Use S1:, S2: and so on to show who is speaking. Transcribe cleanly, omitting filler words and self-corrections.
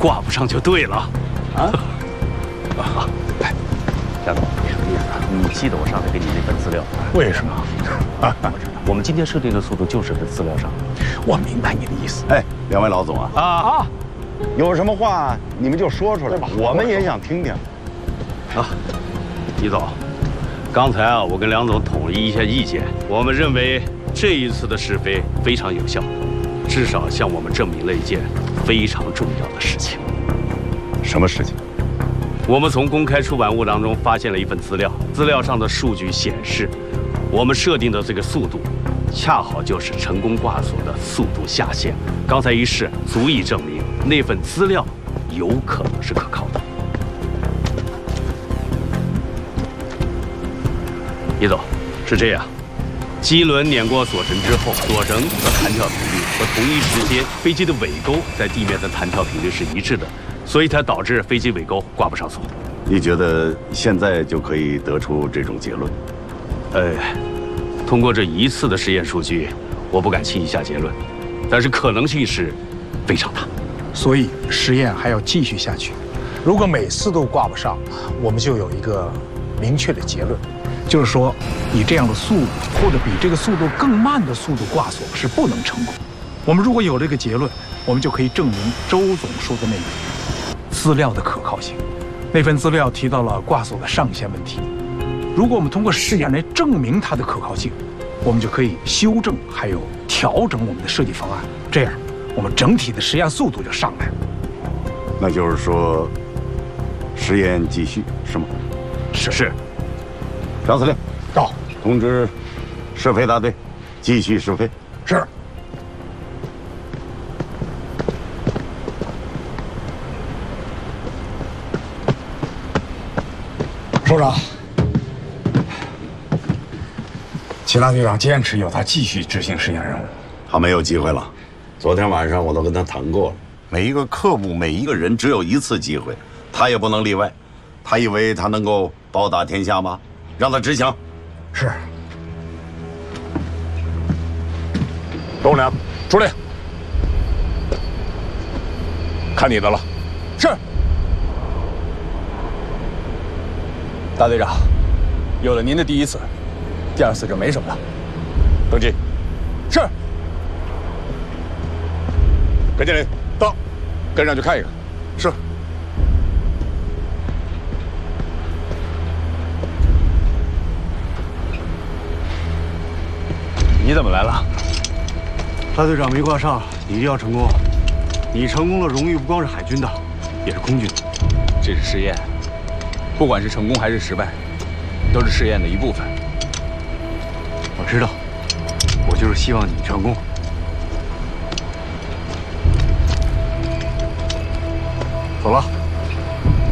S1: 挂不上就对了。啊？
S2: 好，来，梁总，你什么意思啊？你记得我上次给你那份资料？
S3: 为什么？
S2: 我们今天设定的速度就是这资料上。
S3: 我明白你的意思。
S4: 哎，两位老总啊，
S1: 啊，
S4: 有什么话你们就说出来，我们也想听听。
S1: 啊，李总，刚才啊，我跟梁总统一一下意见，我们认为这一次的试飞非常有效，至少向我们证明了一件非常重要的事情。
S4: 什么事情？
S1: 我们从公开出版物当中发现了一份资料，资料上的数据显示，我们设定的这个速度，恰好就是成功挂锁的速度下限。刚才一试，足以证明那份资料有可能是可靠的。李总，是这样，机轮碾过锁绳之后，锁绳的弹跳频率和同一时间飞机的尾钩在地面的弹跳频率是一致的。所以才导致飞机尾钩挂不上锁。
S4: 你觉得现在就可以得出这种结论？
S1: 通过这一次的实验数据，我不敢轻易下结论，但是可能性是非常大。
S3: 所以实验还要继续下去。如果每次都挂不上，我们就有一个明确的结论，就是说，以这样的速度或者比这个速度更慢的速度挂锁是不能成功。我们如果有这个结论，我们就可以证明周总说的那个资料的可靠性。那份资料提到了挂锁的上限问题，如果我们通过试验来证明它的可靠性，我们就可以修正还有调整我们的设计方案，这样我们整体的实验速度就上来了。
S4: 那就是说，实验继续是吗？
S1: 是。
S4: 张司令，
S3: 到，
S4: 通知试飞大队，继续试飞。
S3: 是。首长，齐大队长坚持要他继续执行实验任务，
S4: 他没有机会了。昨天晚上我都跟他谈过了，每一个科目每一个人只有一次机会，他也不能例外。他以为他能够包打天下吗？让他执行。
S3: 是。
S5: 东梁，出列。看你的了。是。
S6: 大队长，有了您的第一次，第二次就没什么了。
S5: 登记。
S6: 是。
S5: 跟经理到，跟上去看一看。是。
S1: 你怎么来了？大队长没挂上，你一定要成功。你成功了，荣誉不光是海军的，也是空军的。
S6: 这是试验。不管是成功还是失败，都是试验的一部分。
S1: 我知道，我就是希望你成功。走了。